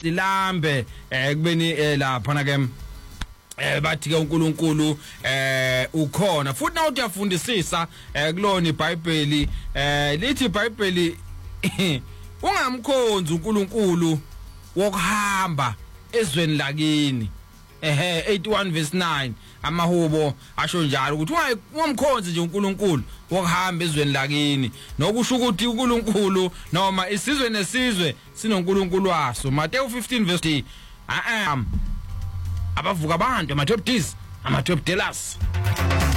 silambe kubeni lapha na ke bathi ke uNkulunkulu ukhona futhi na uyafundisisa kulona iBhayibheli lithi iBhayibheli ungamkhonzi uNkulunkulu wokuhamba ezweni lakini 81 verse 9 amahubo asho njalo ukuthi ungumkhonzi nje uNkulunkulu wokuhamba ezweni lakini nokusho ukuthi uNkulunkulu noma isizwe nesizwe sinoNkulunkulu waso Matthew 15 verse abavuka abantu ama top Ds ama top tellers